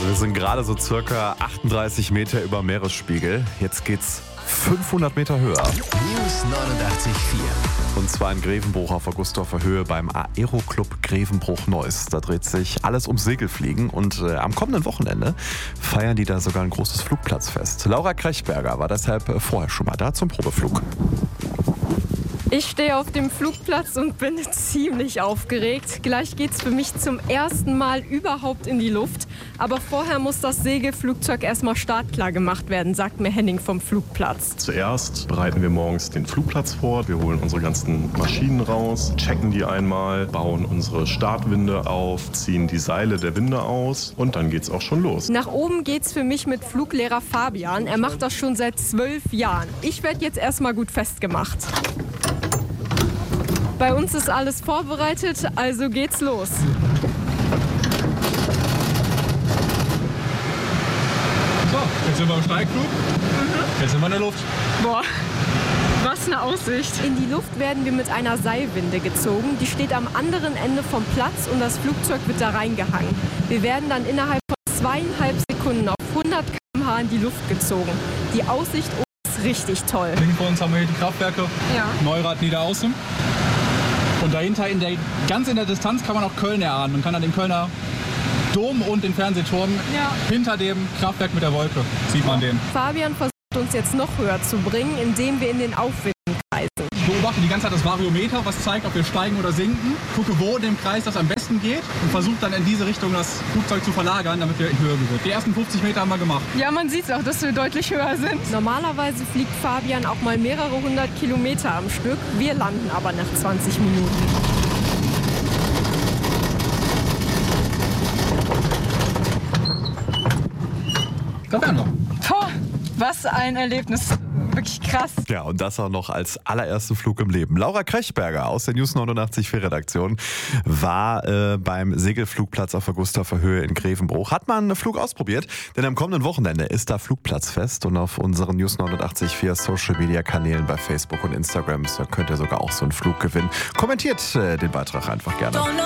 Also wir sind gerade so circa 38 Meter über Meeresspiegel. Jetzt geht's 500 Meter höher. News 89.4. Und zwar in Grevenbruch auf Augustdorfer Höhe beim Aeroclub Grevenbruch-Neuss. Da dreht sich alles ums Segelfliegen und am kommenden Wochenende feiern die da sogar ein großes Flugplatzfest. Laura Krechberger war deshalb vorher schon mal da zum Probeflug. Ich stehe auf dem Flugplatz und bin ziemlich aufgeregt. Gleich geht's für mich zum ersten Mal überhaupt in die Luft. Aber vorher muss das Segelflugzeug erstmal startklar gemacht werden, sagt mir Henning vom Flugplatz. Zuerst bereiten wir morgens den Flugplatz vor. Wir holen unsere ganzen Maschinen raus, checken die einmal, bauen unsere Startwinde auf, ziehen die Seile der Winde aus und dann geht's auch schon los. Nach oben geht's für mich mit Fluglehrer Fabian. Er macht das schon seit 12 Jahren. Ich werde jetzt erstmal gut festgemacht. Bei uns ist alles vorbereitet, also geht's los. So, jetzt sind wir im Steigflug. Jetzt sind wir in der Luft. Boah, was eine Aussicht. In die Luft werden wir mit einer Seilwinde gezogen. Die steht am anderen Ende vom Platz und das Flugzeug wird da reingehangen. Wir werden dann innerhalb von 2,5 Sekunden auf 100 km/h in die Luft gezogen. Die Aussicht ist richtig toll. Links vor uns haben wir hier die Kraftwerke. Ja. Neurath, Niederaußen. Und dahinter, ganz in der Distanz, kann man auch Köln erahnen. Man kann dann den Kölner Dom und den Fernsehturm hinter dem Kraftwerk mit der Wolke, sieht man den. Fabian versucht uns jetzt noch höher zu bringen, indem wir in den Aufwinden kreisen. Ich beobachte die ganze Zeit das Variometer, was zeigt, ob wir steigen oder sinken. Gucke, wo in dem Kreis das am besten geht und versuche dann in diese Richtung das Flugzeug zu verlagern, damit wir in Höhe gewinnen. Die ersten 50 Meter haben wir gemacht. Ja, man sieht auch, dass wir deutlich höher sind. Normalerweise fliegt Fabian auch mal mehrere 100 Kilometer am Stück. Wir landen aber nach 20 Minuten. Da wären wir. Boah, was ein Erlebnis. Wirklich krass. Ja, und das auch noch als allerersten Flug im Leben. Laura Krechberger aus der News 89.4 Redaktion war beim Segelflugplatz auf Augustdorfer Höhe in Grevenbruch. Hat man einen Flug ausprobiert, denn am kommenden Wochenende ist da Flugplatzfest und auf unseren News 89.4 Social Media Kanälen bei Facebook und Instagram könnt ihr sogar auch so einen Flug gewinnen. Kommentiert den Beitrag einfach gerne.